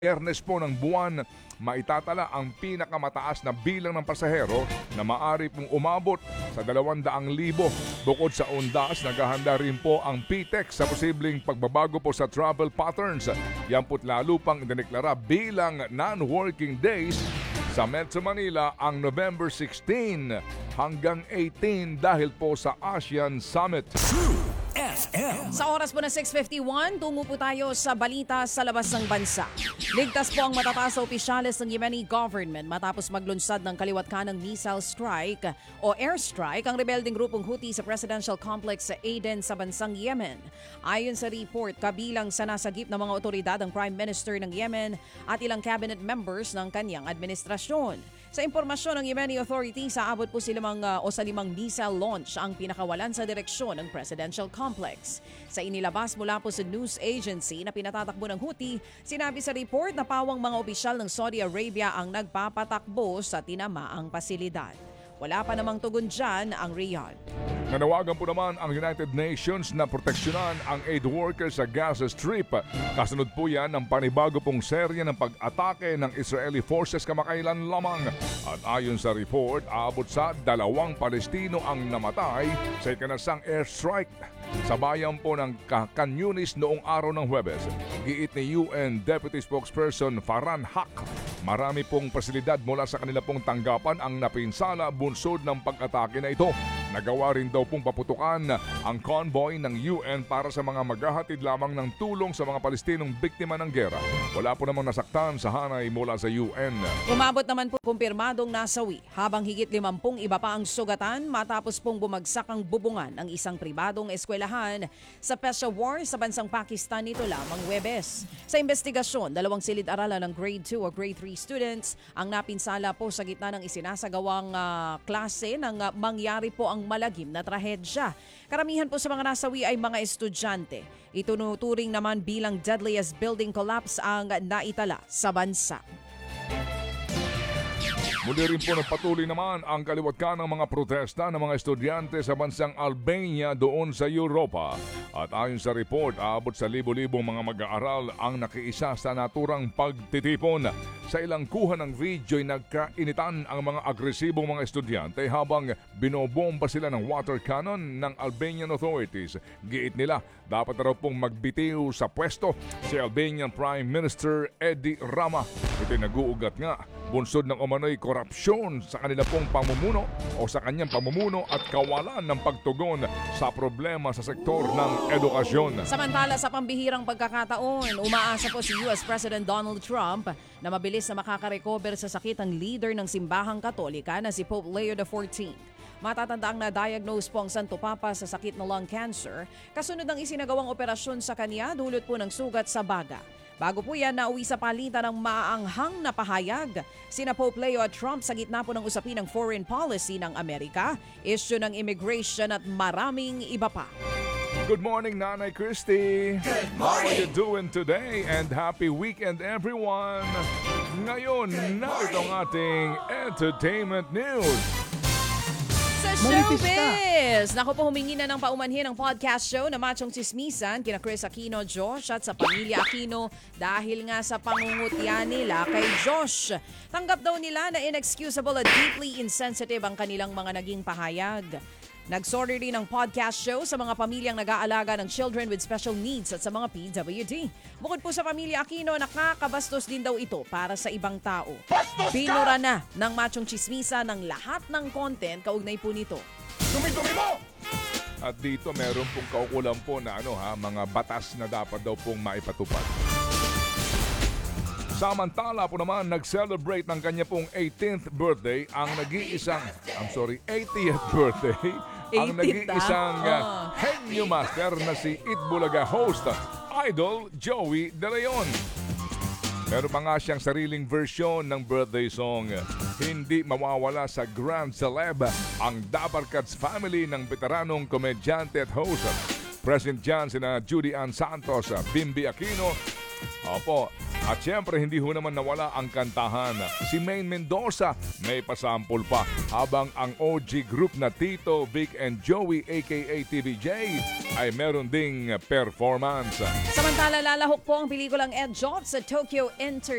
Biyernes po ng buwan, maitatala ang pinakamataas na bilang ng pasahero na maaari pong umabot sa 200,000. Bukod sa undas, naghahanda rin po ang PTEX sa posibleng pagbabago po sa travel patterns. Yan po't lalo pang dineklara bilang non-working days sa Metro Manila ang November 16 hanggang 18 dahil po sa ASEAN Summit. FM. Sa oras po na 6:51, tungo po tayo sa balita sa labas ng bansa. Ligtas po ang matataas na opisyales ng Yemeni government matapos maglunsad ng kaliwat-kanang missile strike o airstrike ang rebelding grupong Houthi sa presidential complex sa Aden sa bansang Yemen. Ayon sa report, kabilang sa nasagip ng mga otoridad ang Prime Minister ng Yemen at ilang cabinet members ng kanyang administrasyon. Sa impormasyon ng Yemeni Authority, sa abot po sa limang missile launch ang pinakawalan sa direksyon ng presidential complex. Sa inilabas mula po sa news agency na pinatatakbo ng Houthi, sinabi sa report na pawang mga opisyal ng Saudi Arabia ang nagpapatakbo sa tinamaang pasilidad. Wala pa namang tugon dyan ang Riyadh. Nanawagan po naman ang United Nations na proteksyonan ang aid workers sa Gaza Strip. Kasunod po yan ng panibago pong serye ng pag-atake ng Israeli forces kamakailan lamang. At ayon sa report, abot sa 2 Palestino ang namatay sa ikanasang airstrike sa bayan po ng Khan Yunis noong araw ng Huwebes. Giit ni UN Deputy Spokesperson Farhan Haq, marami pong pasilidad mula sa kanila pong tanggapan ang napinsala bunsod ng pag-atake na ito. Nagawa rin daw pong paputukan ang convoy ng UN para sa mga maghahatid lamang ng tulong sa mga Palestinong biktima ng gera. Wala po namang nasaktan sa hanay mula sa UN. Umabot naman po kumpirmadong nasawi habang higit 50 iba pa ang sugatan matapos pong bumagsak ang bubungan ng isang pribadong eskwelahan sa Peshawar sa bansang Pakistan nito lamang Huwebes. Sa investigasyon, 2 silid-aralan ng grade 2 o grade 3 students ang napinsala po sa gitna ng isinasagawang klase nang mangyari po ang malagim na trahedya. Karamihan po sa mga nasawi ay mga estudyante. Itunuturing naman bilang deadliest building collapse ang naitala sa bansa. Muli rin po nagpatuloy naman ang kaliwat ng mga protesta ng mga estudyante sa bansang Albania doon sa Europa. At ayon sa report, aabot sa libo-libong mga mag-aaral ang nakiisa sa naturang pagtitipon. Sa ilang kuha ng video'y nagkainitan ang mga agresibong mga estudyante habang binobomba sila ng water cannon ng Albanian authorities. Giit nila, dapat raw pong magbitiw sa pwesto si Albanian Prime Minister Edi Rama. Ito'y nag-uugat nga bunsod ng umano'y korupsyon sa kanila pong pamumuno o sa kanyang pamumuno at kawalan ng pagtugon sa problema sa sektor ng edukasyon. Samantala sa pambihirang pagkakataon, umaasa po si US President Donald Trump na mabilis na makakarecover sa sakit ang leader ng simbahang Katolika na si Pope Leo XIV. Matatandaang na-diagnose po ang Santo Papa sa sakit na lung cancer kasunod ng isinagawang operasyon sa kanya dulot po ng sugat sa baga. Bago po yan, nauwi sa palitan ng maaanghang na pahayag sina Pope Leo at Trump sa gitna po ng usapin ng foreign policy ng Amerika, issue ng immigration at maraming iba pa. Good morning, Nanay Christy. Good morning. How are you doing today? And happy weekend, everyone. Ngayon, narito ang ating entertainment news. Sa showbiz! Naku po, humingi na ng paumanhin ang podcast show na Machong Chismisan kina Chris Aquino, Josh at sa pamilya Aquino dahil nga sa pangungutya nila kay Josh. Tanggap daw nila na inexcusable at deeply insensitive ang kanilang mga naging pahayag. Nagsorry rin ang podcast show sa mga pamilyang nag-aalaga ng children with special needs at sa mga PWD. Bukod po sa pamilya Aquino, nakakabastos din daw ito para sa ibang tao. Binura na ng Machong Chismisa ng lahat ng content kaugnay po nito. Dumi-dumi mo! At dito meron pong kaukulan po na mga batas na dapat daw pong maipatupad. Samantala po naman, nag-celebrate ng kanya pong 18th birthday ang 80th birthday ang nag-iisang henyo master na si Itbulaga host, Idol Joey De Leon. Meron pa nga siyang sariling version ng birthday song. Hindi mawawala sa Grand Celeb ang Dabarkats family ng veteranong komedyante at host. Present dyan sina Judy Ann Santos, Bimbi Aquino. Opo. At syempre, hindi ho naman nawala ang kantahan. Si Maine Mendoza may pasampol pa. Habang ang OG group na Tito, Vic and Joey aka TVJ ay meron ding performance. Samantala, lalahok po ang pelikulang Ed Jot sa Tokyo